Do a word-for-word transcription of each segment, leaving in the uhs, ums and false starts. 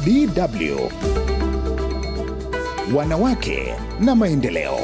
D W Wanawake na maendeleo.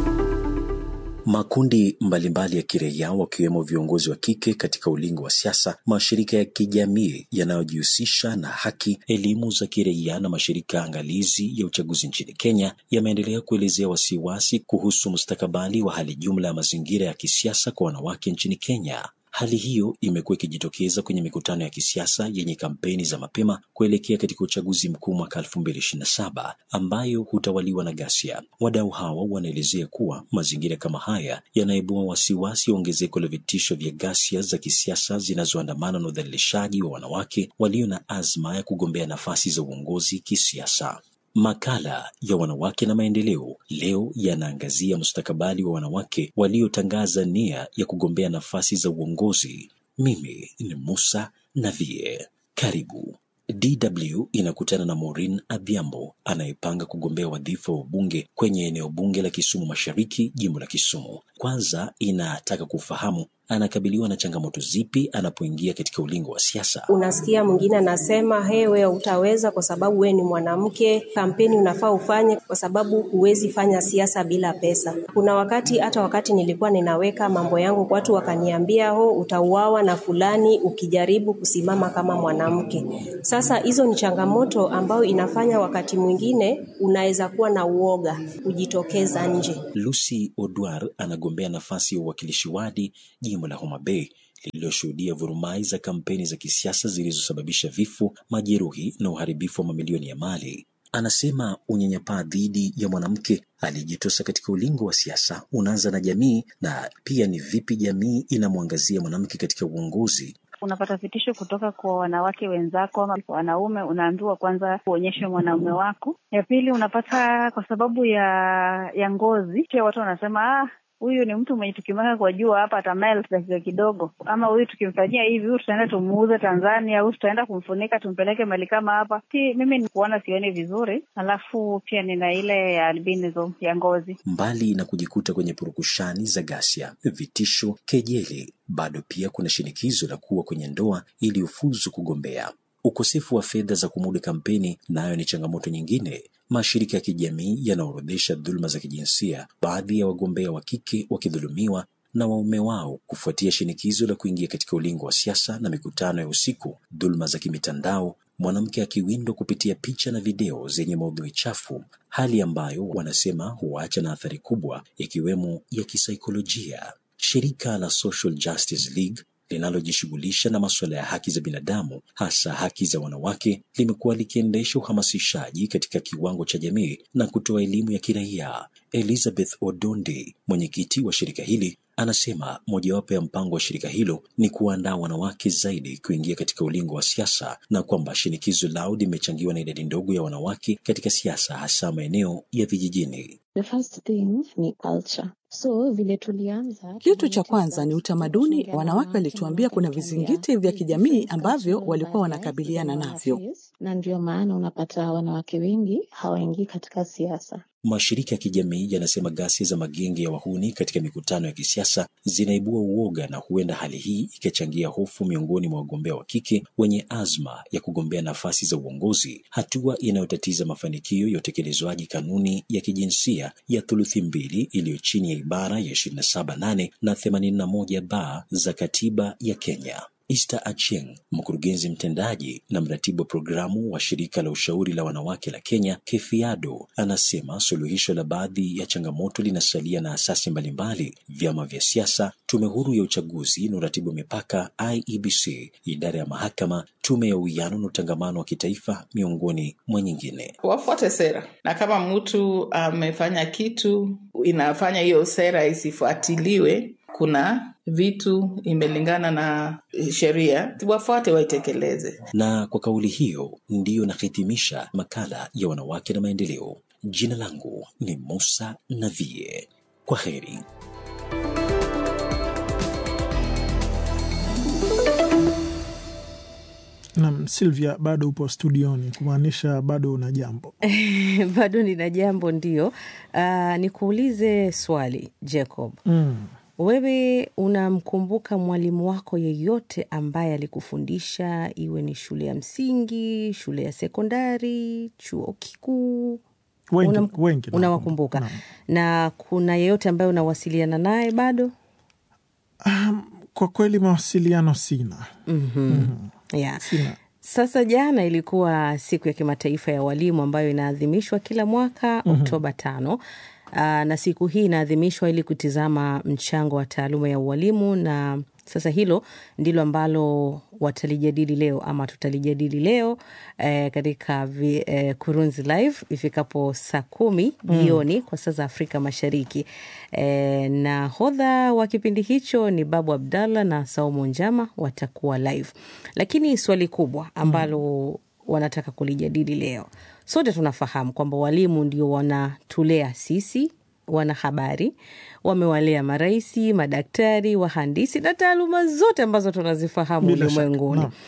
Makundi mbalimbali ya kiraia wakiwemo viongozi wa kike katika ulingo wa siasa, mashirika ya kijamii yanayojihusisha na haki, elimu za kiraia na mashirika angalizi ya uchaguzi nchini Kenya yameendelea kuelezea wasiwasi kuhusu mustakabali wa hali jumla ya mazingira ya kisiasa kwa wanawake nchini Kenya. Hali hiyo imekuwa ikijitokeza kwenye mikutano ya kisiasa yenye kampeni za mapema kuelekea katika uchaguzi mkuu mwaka elfu mbili ishirini na saba ambayo hutawaliwa na ghasia. Wadau hawa wanaelezea kuwa mazingira kama haya yanaibua wasiwasi wa ongezeko la vitisho vya ghasia za kisiasa zinazoandamana na udhalilishaji wa wanawake walio na azma ya kugombea nafasi za uongozi kisiasa. Makala ya wanawake na maendeleo leo yanaangazia mustakabali wa wanawake waliotangaza nia ya kugombea nafasi za uongozi. Mimi ni Musa Navie. Karibu. D W inakutana na Maureen Adhiambo anayepanga kugombea wadhifa wa bunge kwenye eneo bunge la Kisumu Mashariki, jimbo la Kisumu. Kwanza inataka kufahamu anakabiliwa na changamoto zipi anapoingia katika ulingo wa siasa. Unasikia mwingine anasema, "Hey, wewe utaweza kwa sababu wewe ni mwanamke, kampeni unafaa ufanye kwa sababu huwezi fanya siasa bila pesa." Kuna wakati hata wakati nilikuwa ninaweka mambo yangu watu wakaniambia, "Ho, utauawa na fulani ukijaribu kusimama kama mwanamke." Sasa hizo ni changamoto ambayo inafanya wakati mwingine unaweza kuwa na uoga kujitokeza nje. Lucy Odwar anagombea nafasi ya uwakilishi wadi jimbo la Homa Bay lililoshuhudia vurumai za kampeni za kisiasa zilizosababisha vifo, majeruhi na uharibifu wa mamilioni ya mali. Anasema unyanyapaa dhidi ya mwanamke alijitosa katika ulingo wa siasa unaanza na jamii, na pia ni vipi jamii inamwangazia mwanamke katika uongozi. Unapata vitisho kutoka kwa wanawake wenzako ama wanaume, unaambiwa kwanza kuonyesha mwanaume wako. Ya pili unapata kwa sababu ya ya ngozi, pia watu wanasema ah huyu ni mtu mwenye tukimaka kwa jua hapa atamelt dakika kidogo, ama huyu tukimfanyia hivi huyu tutaenda tumuuze Tanzania, au tutaenda kumfunika tumpeleke mali kama hapa. Si mimi ni kuona sioni vizuri, alafu pia nina ile ya albinism ya ngozi. Mbali na kujikuta kwenye purukushani za ghasia, vitisho, kejeli, bado pia kuna shinikizo la kuwa kwenye ndoa ili ufuzu kugombea. Ukosefu wa fedha za kumudu kampeni nayo ni changamoto nyingine. Mashirika ya kijamii yanaorodhesha dhuluma za kijinsia, baadhi ya wagombea wa kike wakidhulumiwa na waume wao kufuatia shinikizo la kuingia katika ulingo wa siasa na mikutano ya usiku. Dhuluma za kimitandao, mwanamke akiwindwa kupitia picha na video zenye maudhui chafu, hali ambayo wanasema huacha na athari kubwa ikiwemo ya kisaikolojia. Shirika la Social Justice League linalojishughulisha na masuala ya haki za binadamu, hasa haki za wanawake, limekuwa likiendesha uhamasishaji katika kiwango cha jamii na kutoa elimu ya kiraia. Elizabeth Odondi, mwenyekiti wa shirika hili, anasema mojawapo ya mpango wa shirika hilo ni kuandaa wanawake zaidi kuingia katika ulingo wa siasa, na kwamba shinikizo lao limechangiwa na idadi ndogo ya wanawake katika siasa, hasa maeneo ya vijijini. The first thing ni culture. So vile tulianza, kitu cha kwanza ni utamaduni. Wanawake walituambia kuna vizingiti vya kijamii ambavyo walikuwa wanakabiliana navyo, na ndio maana unapata wanawake wengi hawaingii katika siasa. Mashirika ya kijamii yanasema ghasia za magenge ya wahuni katika mikutano ya kisiasa zinaibua uoga, na huenda hali hii ikachangia hofu miongoni mwa wagombea wa kike wenye azma ya kugombea nafasi za uongozi, hatua inayotatiza mafanikio ya utekelezwaji kanuni ya kijinsia ya thuluthi mbili iliyo chini ya ibara ya ishirini na saba nane na themanini na moja ba za katiba ya Kenya. Esther Achieng, mkurugenzi mtendaji na mratibu wa programu wa shirika la ushauri la wanawake la Kenya, Kefiado, anasema suluhisho la baadhi ya changamoto linasalia na asasi mbalimbali: vyama vya siasa, tume huru ya uchaguzi na uratibu mipaka I E B C, idara ya mahakama, tume ya uwiano na utangamano wa kitaifa, miongoni mwa nyingine. Wafuate sera, na kama mtu amefanya kitu inafanya hiyo sera isifuatiliwe, kuna vitu imelingana na sheria, wafuate waitekeleze. Na kwa kauli hiyo ndiyo nahitimisha makala ya wanawake na maendeleo. Jina langu ni Musa Navie. Kwa heri. Na Sylvia, bado upo studioni, kumaanisha bado una jambo. Bado nina jambo, ndio. Uh, nikuulize swali Jacob. Mm. Wewe unamkumbuka mwalimu wako yeyote ambaye alikufundisha, iwe ni shule ya msingi, shule ya sekondari, chuo kikuu? Wengi, Unam, wengi unawakumbuka. Na. na kuna yeyote ambaye unawasiliana naye bado? Um, kwa kweli mawasiliano sina. Mm-hmm. Mm-hmm. Yeah. Sina. Sasa jana ilikuwa siku ya kimataifa ya walimu ambayo inaadhimishwa kila mwaka mm-hmm. Oktoba tano. Uh, na siku hii inaadhimishwa ili kutizama mchango wa taaluma ya ualimu, na sasa hilo ndilo ambalo watalijadili leo ama tutalijadili leo eh, katika vi, eh, Kurunzi Live ifikapo saa kumi jioni mm. kwa saa za Afrika Mashariki. Eh, na hodha wa kipindi hicho ni Babu Abdalla na Saumu Njama watakuwa live. Lakini swali kubwa ambalo mm. wanataka kulijadili leo. Sote tunafahamu kwamba walimu ndio wanatulea sisi wanahabari, wamewalea maraisi, madaktari, wahandisi na taaluma zote ambazo tunazifahamu ulimwenguni. No.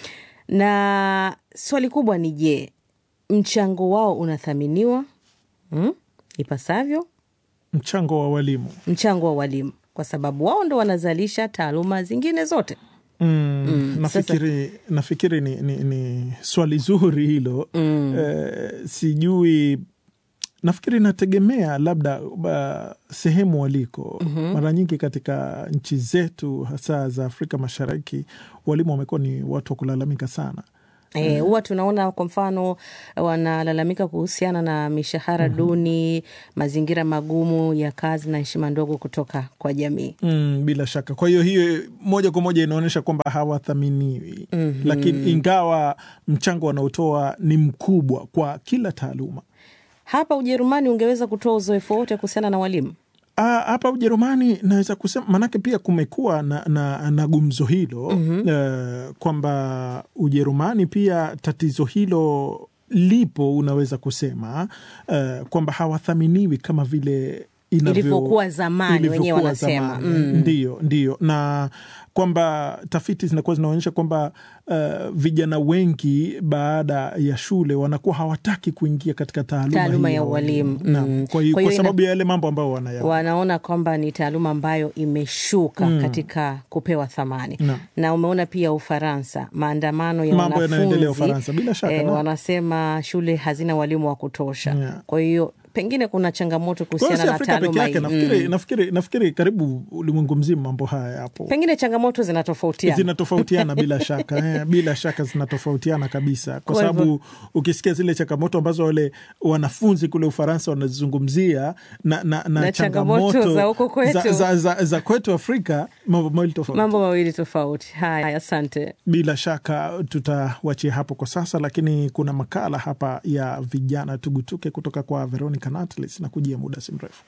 Na swali kubwa ni je, mchango wao unathaminiwa hmm? ipasavyo? Mchango wa walimu. Mchango wa walimu kwa sababu wao ndo wanazalisha taaluma zingine zote. Mm, mm, nafikiri, nafikiri ni, ni, ni swali zuri hilo. Mm. Eh, sijui, nafikiri nategemea labda uh, sehemu waliko. Mm-hmm. Mara nyingi katika nchi zetu hasa za Afrika Mashariki walimu wamekuwa ni watu wa kulalamika sana. Eh, huwa tunaona kwa mfano wanalalamika kuhusiana na mishahara mm-hmm. duni, mazingira magumu ya kazi na heshima ndogo kutoka kwa jamii. Mm, bila shaka. Kwa hiyo hiyo moja kwa moja inaonyesha kwamba hawathaminiwi. Mm-hmm. Lakini ingawa mchango wanaotoa ni mkubwa kwa kila taaluma. Hapa Ujerumani ungeweza kutoa uzoefu wote kuhusiana na walimu? Ah, hapa Ujerumani naweza kusema, manake pia kumekuwa na, na, na gumzo hilo mm-hmm. uh, kwamba Ujerumani pia tatizo hilo lipo, unaweza kusema uh, kwamba hawathaminiwi kama vile ilivyokuwa zamani, wenyewe wanasema. Mm. Ndiyo, ndiyo. Na kwamba tafiti zinakuwa zinaonyesha kwamba uh, vijana wengi baada ya shule wanakuwa hawataki kuingia katika taaluma, taaluma ya walimu. Mm. Kwa, kwa, kwa sababu ya yale mambo ambayo wanayaona. Wanaona kwamba ni taaluma ambayo imeshuka mm. katika kupewa thamani. Na, na umeona pia Ufaransa, maandamano ya mambo wanafunzi. Yanaendelea Ufaransa, bila shaka. Eh, wanasema shule hazina walimu wa kutosha. Yeah. Kwa hiyo pengine kuna changamoto kuhusiana na taaluma hii. Nafikiri, mm. nafikiri, nafikiri karibu ulimwengu mzima mambo haya hapo. Pengine changamoto zinatofautiana. Zinatofautiana bila shaka. Eh, bila shaka zinatofautiana kabisa. Kwa sababu ukisikia zile changamoto ambazo wale wanafunzi kule Ufaransa wanazungumzia na, na, na, na changamoto, changamoto za huko kwetu. Za, za, za, za kwetu Afrika, mambo mawili tofauti. Mambo mawili tofauti. Haya, asante. Bila shaka tutawachia hapo kwa sasa, lakini kuna makala hapa ya vijana tugutuke kutoka kwa Veronica Natalis na kujia muda si mrefu.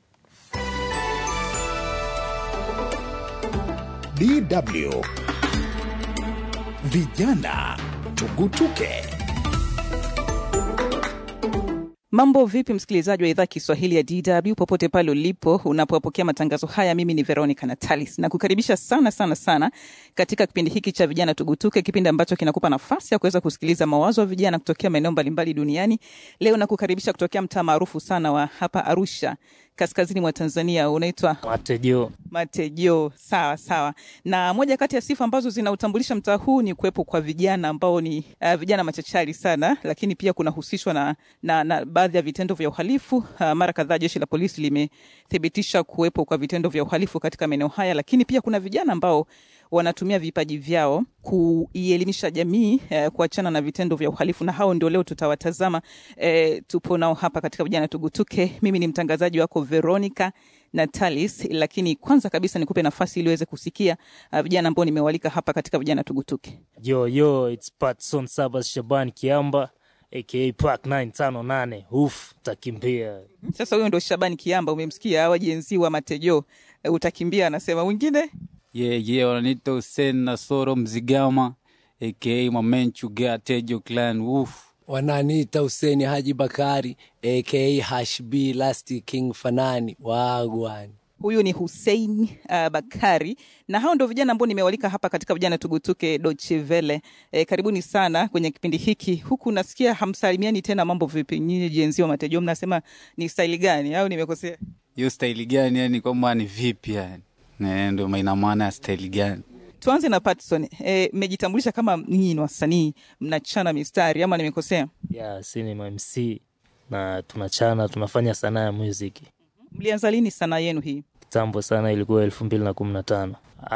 D W Vijana Tugutuke. Mambo vipi msikilizaji wa idhaa Kiswahili ya D W popote pale ulipo unapopokea matangazo haya. Mimi ni Veronica Natalis na kukaribisha sana sana sana katika kipindi hiki cha Vijana Tugutuke, kipindi ambacho kinakupa nafasi ya kuweza kusikiliza mawazo ya vijana kutokea maeneo mbalimbali duniani. Leo nakukaribisha kutokea mtaa maarufu sana wa hapa Arusha, kaskazini mwa Tanzania, unaitwa Matejo. Matejo, sawa sawa. Na moja kati ya sifa ambazo zinautambulisha mtaa huu ni kuwepo kwa vijana ambao ni uh, vijana machachari sana, lakini pia kuna husishwa na, na, na baadhi ya vitendo vya uhalifu. Uh, mara kadhaa jeshi la polisi limethibitisha kuwepo kwa vitendo vya uhalifu katika maeneo haya, lakini pia kuna vijana ambao wanatumia vipaji vyao kuielimisha jamii eh, kuachana na vitendo vya uhalifu, na hao ndio leo tutawatazama. Eh, tupo nao hapa katika Vijana Tugutuke. Mimi ni mtangazaji wako Veronica Natalis, lakini kwanza kabisa nikupe nafasi ili uweze kusikia uh, vijana ambao nimewalika hapa katika Vijana Tugutuke. Yo yo, it's Patson Sabas Shaban Kiamba aka Park nine tano nane. Uf, utakimbia. Sasa huyo ndio Shaban Kiamba, umemsikia hawa jenzi wa Matejo. Uh, utakimbia anasema. Wengine? Yeah, yeah, wananiita Hussein Nasoro Mzigama aka Mamenchu Gea Tejo Clan. Uf. Wananiita Hussein Haji Bakari aka Hashbi Last King Fanani. Wagwan. Huyu ni Hussein uh, Bakari, na hao ndio vijana ambao nimewalika hapa katika Vijana Tugutuke Deutsche Welle. E, karibuni sana kwenye kipindi hiki. Huku nasikia hamsalimiani tena, mambo vipi? Nyinyi jenzi wa Matejo mnasema ni style gani au nimekosea? Hiyo style gani yani, kama ni vipi yani? Ne, ndio ina maana ya style gani. Tuanze na Patson. Eh, mmejitambulisha kama nyinyi ni wasanii, mnachana mistari ama nimekosea? Yeah, si ni M C na tunachana, tunafanya sanaa ya muziki. Mlianza lini sanaa yenu hii? Kitambo sana, ilikuwa elfu mbili na kumi na tano.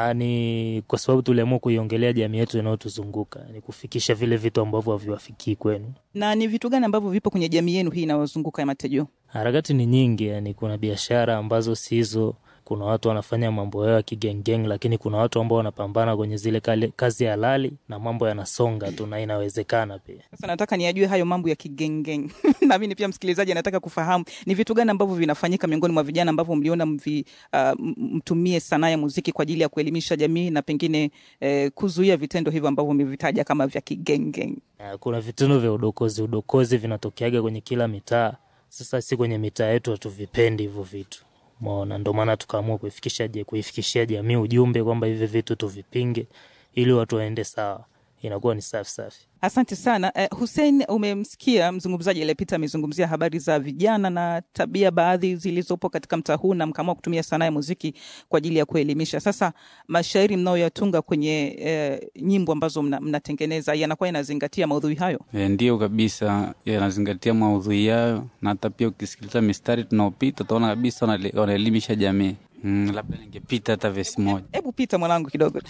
Ani kwa sababu tuliamua kuiongelea jamii yetu inayotuzunguka, ni kufikisha vile vitu ambavyo haviwafikii kwenu. Na ni vitu gani ambavyo vipo kwenye jamii yenu hii inayozunguka ya Matejo? Harakati ni nyingi, yani kuna biashara ambazo si hizo, kuna watu wanafanya mambo yao ya kigengeng, lakini kuna watu ambao wanapambana kwenye zile kale, kazi halali na mambo yanasonga tu na inawezekana pia. Sasa nataka niajue hayo mambo ya kigengeng. Na mimi pia msikilizaji anataka kufahamu ni vitu gani ambavyo vinafanyika miongoni mwa vijana ambavyo mliona mvi, uh, mtumie sanaa ya muziki kwa ajili ya kuelimisha jamii na pengine eh, kuzuia vitendo hivyo ambavyo mmevitaja kama vya kigengeng. Kuna vitendo vya udokozi, udokozi vinatokeaga kwenye kila mitaa. Sasa si kwenye mitaa yetu hatuvipendi hivyo vitu. Maana ndo maana tukaamua kuifikisha je kuifikishia jamii ujumbe kwamba hivi vitu tuvipinge ili watu waende sawa. Inakuwa ni safi safi. Asante sana. Uh, Hussein, umemsikia mzungumzaji aliyepita amezungumzia habari za vijana na tabia baadhi zilizopo katika mtaa huu na mkaamua kutumia sanaa ya muziki kwa ajili ya kuelimisha. Sasa mashairi mnayoyatunga kwenye uh, nyimbo ambazo mnatengeneza mna yanakuwa yanazingatia maudhui hayo? E, ndio kabisa, yanazingatia maudhui hayo, na hata pia ukisikiliza mistari tunaopita utaona kabisa wanaelimisha jamii. Mm, labda ningepita hata verse moja. Hebu pita mwanangu kidogo.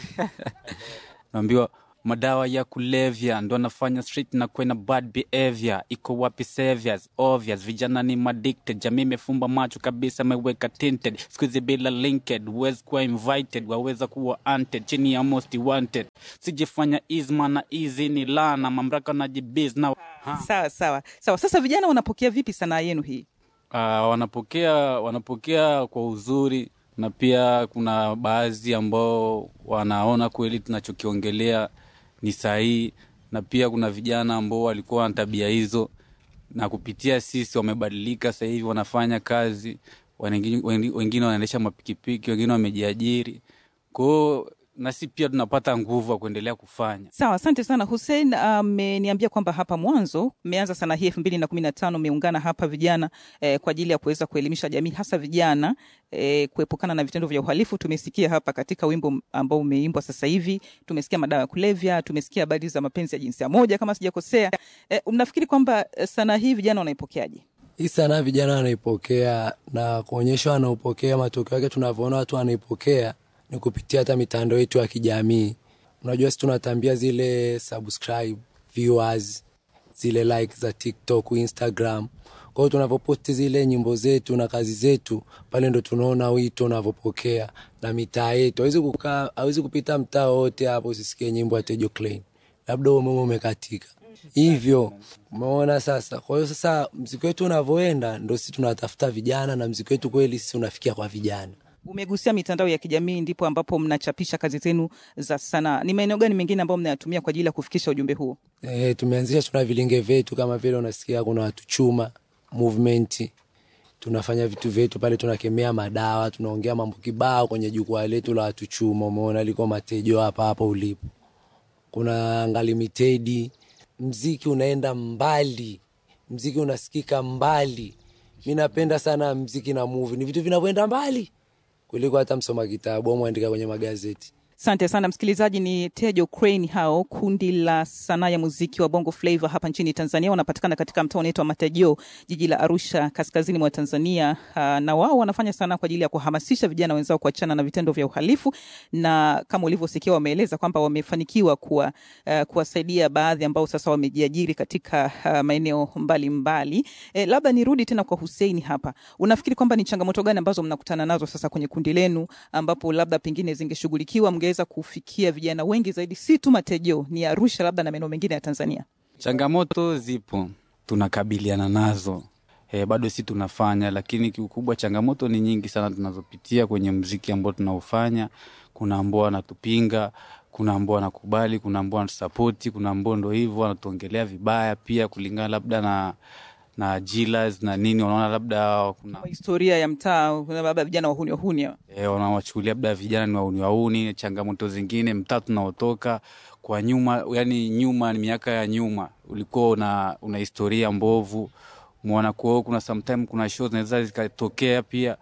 Naambiwa madawa ya kulevya ndo nafanya street na kwena bad behavior. Iko wapi saviors? Obvious. Vijana ni addicted. Jamii mefumba macho kabisa, meweka tinted. Squeeze bila linked. Wezi kuwa invited. Waweza kuwa hunted. Chini ya most wanted. Sijifanya izma na easy ni lana. Mamraka na jibiz na... Sawa, sawa. Sawa, sasa vijana wanapokea vipi sanaa yenu hii? Uh, wanapokea, wanapokea kwa uzuri. Na pia kuna baadhi ambao wanaona kweli tunachokiongelea ni sahihi, na pia kuna vijana ambao walikuwa na tabia hizo na kupitia sisi wamebadilika, sasa hivi wanafanya kazi, wengine wengine wanaendesha mapikipiki, wengine wamejiajiri. Kwa hiyo nasi pia tunapata nguvu ya kuendelea kufanya. Sawa, asante sana Hussein. Ameniambia um, kwamba hapa mwanzo mmeanza sana hii elfu mbili na kumi na tano, meungana hapa vijana eh, kwa ajili ya kuweza kuelimisha jamii, hasa vijana eh, kuepukana na vitendo vya uhalifu. Tumesikia hapa katika wimbo ambao umeimbwa sasa hivi, tumesikia madawa ya kulevya, tumesikia habari za mapenzi ya jinsia moja kama sijakosea. Eh, mnafikiri kwamba sanaa hii vijana wanaipokeaje? Hii sanaa vijana wanaipokea, na kuonyesha wanaupokea matokeo yake tunavyoona watu wanaipokea ni kupitia hata mitandao yetu ya kijamii. Unajua sisi tunatambia zile subscribe, viewers, zile like za TikTok, Instagram. Kwa hiyo tunapoposti zile nyimbo zetu na kazi zetu, pale ndo tunaona wito unavyopokea na mitaa yetu. Hawezi kukaa, hawezi kupita mtaa wote hapo usisikie nyimbo ya Tejo Clan. Labda umeme umekatika. Hivyo, umeona sasa. Kwa hiyo sasa muziki wetu unavyoenda ndo sisi tunatafuta vijana, na muziki wetu kweli sisi unafikia kwa vijana. Umegusia mitandao ya kijamii, ndipo ambapo mnachapisha kazi zenu za sanaa. Ni maeneo gani mengine ambayo mnayatumia kwa ajili ya kufikisha ujumbe huo? Eh, tumeanzisha tuna vilinge vyetu kama vile unasikia kuna watu chuma movement. Tunafanya vitu vyetu pale, tunakemea madawa, tunaongea mambo kibao kwenye jukwaa letu la watu chuma. Umeona liko Matejo hapa hapa ulipo. Kuna Unlimited. Muziki unaenda mbali. Muziki unasikika mbali. Mimi napenda sana muziki na movie. Ni vitu vinavyoenda mbali kuliko hata msoma kitabu au muandika kwenye magazeti. Asante sana msikilizaji, ni Tejo Clan hao, kundi la sanaa ya muziki wa Bongo Flava hapa nchini Tanzania. Wanapatikana katika mtaa unaitwa Matejo, jiji la Arusha, kaskazini mwa Tanzania. Uh, na wao wanafanya sanaa kwa ajili ya kuhamasisha vijana wenzao kuachana na vitendo vya uhalifu, na kama ulivyosikia wameeleza kwamba wamefanikiwa kuwa uh, kuwasaidia baadhi ambao sasa wamejiajiri katika uh, maeneo mbalimbali. Eh, labda nirudi tena kwa Hussein hapa. Unafikiri kwamba ni changamoto gani ambazo mnakutana nazo sasa kwenye kundi lenu, ambapo labda pengine zingeshughulikiwa mngeweza kufikia vijana wengi zaidi, si tu Matejo, ni Arusha labda na maeneo mengine ya Tanzania? Changamoto zipo, tunakabiliana nazo. E, bado si tunafanya, lakini kiukubwa changamoto ni nyingi sana tunazopitia kwenye muziki ambao tunaufanya. Kuna ambao wanatupinga, kuna ambao wanakubali, kuna ambao wanatusupport, kuna ambao ndio hivyo wanatuongelea vibaya pia kulingana labda na na jilas na nini, wanaona labda kuna historia ya mtaa, kuna labda vijana wahuni wahuni. Eh, wanawachukulia labda vijana ni wahuni wahuni. Changamoto zingine, mtaa tunaotoka kwa nyuma, yani nyuma ni miaka ya nyuma ulikuwa una una historia mbovu. Muona kwa kuna sometime kuna shows zinaweza zikatokea pia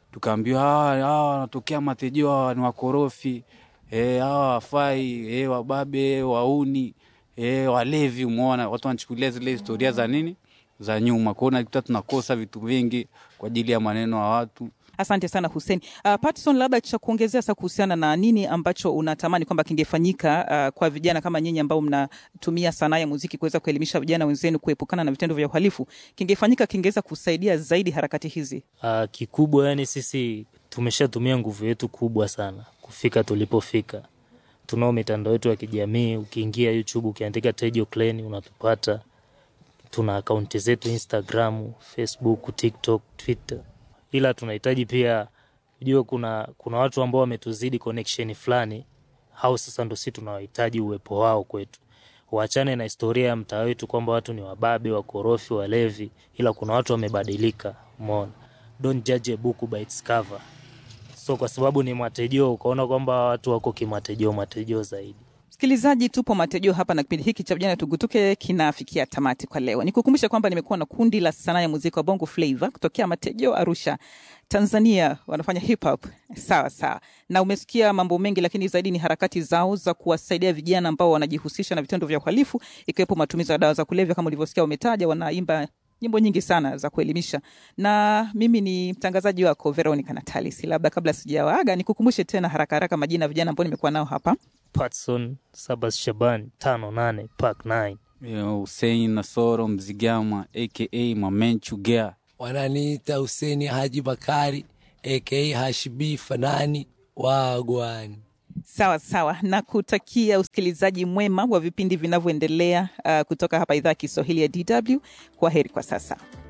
tukaambiwa hawa hawa wanatokea Matejeo, hawa ni wakorofi, eh hawa wafai, eh wababe, wauni, eh walevi. Umeona watu wanachukulia zile historia za nini za nyuma, kuona kitu tunakosa vitu vingi kwa ajili ya maneno ya watu. Asante sana Hussein. Uh, Patson, labda cha kuongezea sasa kuhusiana na nini ambacho unatamani kwamba kingefanyika uh, kwa vijana kama nyinyi ambao mnatumia sanaa ya muziki kuweza kuelimisha vijana wenzenu kuepukana na vitendo vya uhalifu, kingefanyika kingeweza kusaidia zaidi harakati hizi? Uh, kikubwa yani sisi tumeshatumia nguvu yetu kubwa sana kufika tulipofika. Tunao mitandao yetu ya kijamii, ukiingia YouTube ukiandika Tejo Clan unatupata. Tuna akaunti zetu Instagram, Facebook, TikTok, Twitter. Ila tunahitaji pia ujue kuna kuna watu ambao wametuzidi connection fulani, hao sasa ndo sisi tunawahitaji uwepo wao kwetu. Waachane na historia ya mtaa wetu kwamba watu ni wababe, wakorofi, walevi, ila kuna watu wamebadilika. Umeona? Don't judge a book by its cover. So kwa sababu ni Matejeo ukaona kwamba watu wako kimatejeo matejeo zaidi. Msikilizaji, tupo Matejeo hapa na kipindi hiki cha vijana tugutuke kinafikia tamati kwa leo. Nikukumbusha kwamba nimekuwa na kundi la sanaa ya muziki wa Bongo Flava kutokea Matejeo, Arusha, Tanzania, wanafanya hip hop. Sawa sawa. Na umesikia mambo mengi, lakini zaidi ni harakati zao za kuwasaidia vijana ambao wanajihusisha na vitendo vya uhalifu, ikiwepo matumizi ya dawa za kulevya. Kama ulivyosikia umetaja, wanaimba nyimbo nyingi sana za kuelimisha. Na mimi ni mtangazaji wako Veronica Natalis. Labda kabla sijawaaga nikukumbushe tena haraka haraka majina ya vijana ambao nimekuwa nao hapa. Patson Sabas Shaban tano nane Park nine. Yo, Hussein Nasoro Mzigama aka Mamenchu Gea. Wananiita Hussein Haji Bakari aka Hashibi Fanani Wagwan. Sawa sawa, na kutakia usikilizaji mwema wa vipindi vinavyoendelea uh, kutoka hapa idhaa Kiswahili ya D W. Kwa heri kwa sasa.